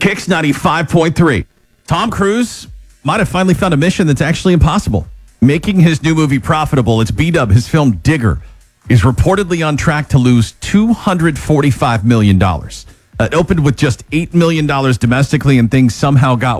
Kicks 95.3. Tom Cruise might have finally found a mission that's actually impossible. Making his new movie profitable. It's B-Dub. His film Digger is reportedly on track to lose $245 million. It opened with just $8 million domestically, and things somehow got